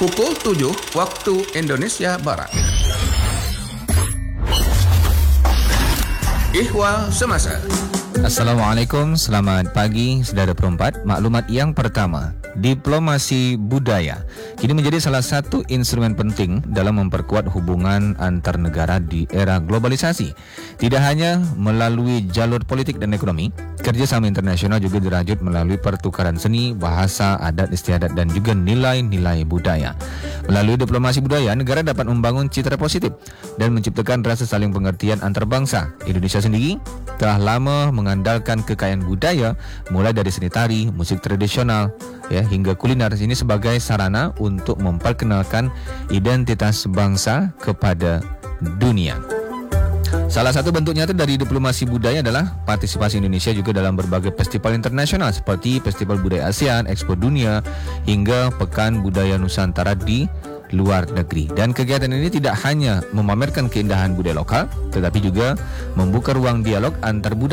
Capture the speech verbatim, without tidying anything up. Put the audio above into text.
Pukul tujuh waktu Indonesia Barat. Ihwal Semasa. Assalamualaikum, selamat pagi saudara perempat. Maklumat yang pertama, diplomasi budaya kini menjadi salah satu instrumen penting dalam memperkuat hubungan antar negara di era globalisasi. Tidak hanya melalui jalur politik dan ekonomi, kerjasama internasional juga dirajut melalui pertukaran seni, bahasa, adat istiadat dan juga nilai-nilai budaya. Melalui diplomasi budaya, negara dapat membangun citra positif dan menciptakan rasa saling pengertian antar bangsa. Indonesia sendiri telah lama mengandalkan kekayaan budaya, mulai dari seni tari, musik tradisional, ya, hingga kuliner ini sebagai sarana untuk memperkenalkan identitas bangsa kepada dunia. Salah satu bentuk nyata dari diplomasi budaya adalah partisipasi Indonesia juga dalam berbagai festival internasional seperti Festival Budaya ASEAN, Expo Dunia, hingga Pekan Budaya Nusantara di luar negeri. Dan kegiatan ini tidak hanya memamerkan keindahan budaya lokal, tetapi juga membuka ruang dialog antar budaya